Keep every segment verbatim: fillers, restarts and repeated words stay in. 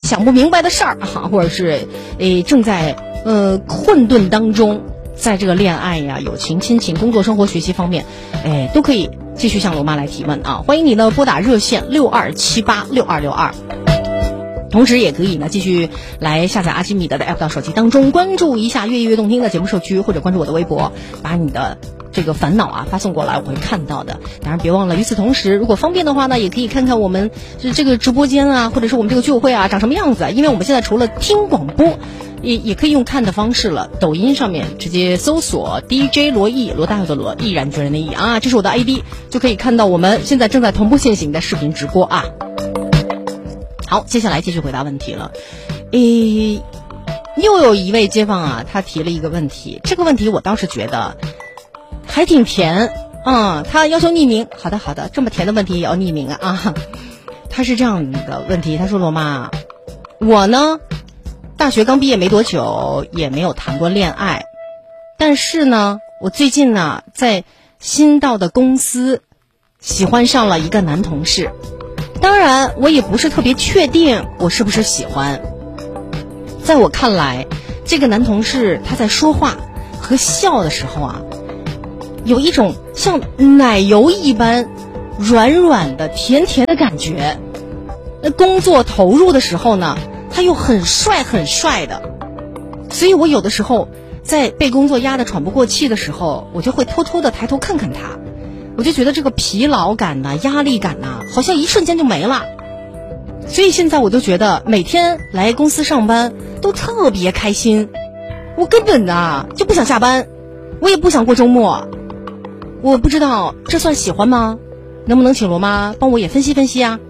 想不明白的事儿哈，或者是诶正在呃混沌当中，在这个恋爱呀、友情、亲情、工作、生活、学习方面，诶都可以继续向罗妈来提问啊！欢迎你呢拨打热线六二七八六二六二。同时也可以呢继续来下载阿基米德的 app 到手机当中，关注一下越夜越动听的节目社区，或者关注我的微博，把你的这个烦恼啊发送过来，我会看到的。当然别忘了，与此同时如果方便的话呢，也可以看看我们这个直播间啊，或者是我们这个聚会啊长什么样子。因为我们现在除了听广播，也也可以用看的方式了。抖音上面直接搜索 D J 罗毅，罗大佑的罗，毅然决然的毅啊，这是我的 I D， 就可以看到我们现在正在同步进行的视频直播啊。好，接下来继续回答问题了。诶，又有一位街坊啊，他提了一个问题，这个问题我倒是觉得还挺甜啊、嗯。他要求匿名，好的好的，这么甜的问题也要匿名啊啊。他是这样的问题，他说罗妈，我呢大学刚毕业没多久，也没有谈过恋爱，但是呢我最近呢在新到的公司喜欢上了一个男同事，当然我也不是特别确定我是不是喜欢。在我看来，这个男同事他在说话和笑的时候啊，有一种像奶油一般软软的甜甜的感觉。那工作投入的时候呢，他又很帅很帅的，所以我有的时候在被工作压得喘不过气的时候，我就会偷偷的抬头看看他，我就觉得这个疲劳感呐、压力感呐，好像一瞬间就没了。所以现在我就觉得每天来公司上班都特别开心，我根本啊就不想下班，我也不想过周末。我不知道这算喜欢吗？能不能请罗妈帮我也分析分析啊？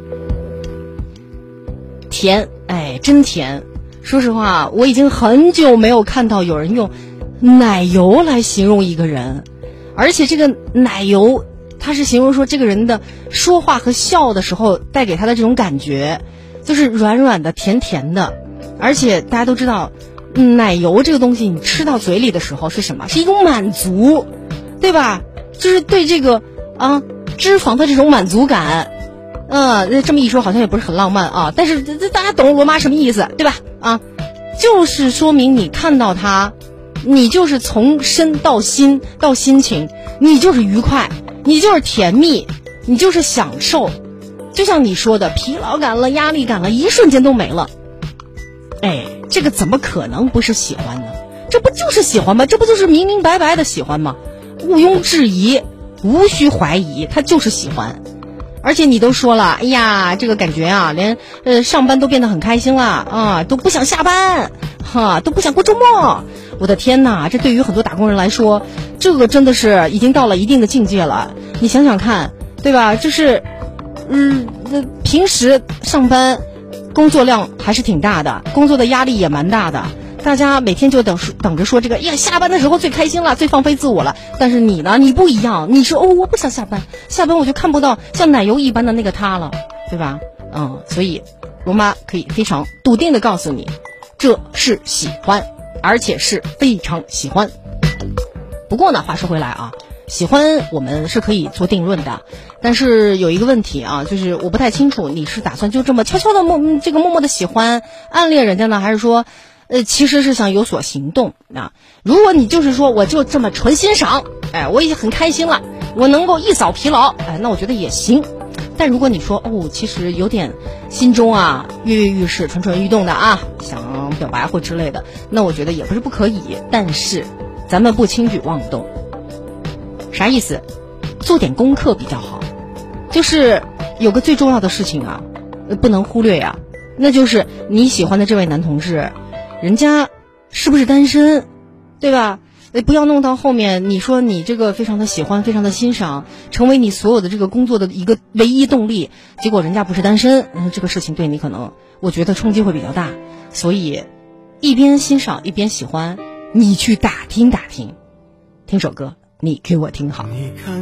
甜，哎，真甜。说实话，我已经很久没有看到有人用奶油来形容一个人，而且这个奶油他是形容说这个人的说话和笑的时候带给他的这种感觉，就是软软的甜甜的。而且大家都知道，奶油这个东西你吃到嘴里的时候是什么？是一种满足，对吧？就是对这个啊脂肪的这种满足感。嗯，这么一说好像也不是很浪漫啊，但是这大家懂罗妈什么意思，对吧？啊，就是说明你看到他，你就是从身到心到心情，你就是愉快，你就是甜蜜，你就是享受。就像你说的，疲劳感了、压力感了，一瞬间都没了。哎，这个怎么可能不是喜欢呢？这不就是喜欢吗？这不就是明明白白的喜欢吗？毋庸置疑，无需怀疑，他就是喜欢。而且你都说了，哎呀，这个感觉啊，连呃上班都变得很开心了啊，都不想下班，哈，都不想过周末。我的天哪，这对于很多打工人来说，这个真的是已经到了一定的境界了。你想想看，对吧？就是，嗯，平时上班工作量还是挺大的，工作的压力也蛮大的。大家每天就等等着说这个，哎呀，下班的时候最开心了，最放飞自我了。但是你呢，你不一样，你说哦，我不想下班，下班我就看不到像奶油一般的那个他了，对吧？嗯，所以罗妈可以非常笃定的告诉你，这是喜欢，而且是非常喜欢。不过呢，话说回来啊，喜欢我们是可以做定论的，但是有一个问题啊，就是我不太清楚你是打算就这么悄悄的默这个默默的喜欢暗恋人家呢，还是说呃，其实是想有所行动啊。如果你就是说我就这么纯欣赏，哎，我已经很开心了，我能够一扫疲劳，哎，那我觉得也行。但如果你说哦，其实有点心中啊跃跃欲试、蠢蠢欲动的啊，想表白或之类的，那我觉得也不是不可以。但是咱们不轻举妄动。啥意思？做点功课比较好。就是有个最重要的事情啊，不能忽略呀、啊，那就是你喜欢的这位男同志。人家是不是单身，对吧？不要弄到后面你说你这个非常的喜欢，非常的欣赏，成为你所有的这个工作的一个唯一动力，结果人家不是单身，这个事情对你可能我觉得冲击会比较大。所以一边欣赏一边喜欢，你去打听打听。听首歌，你给我听好。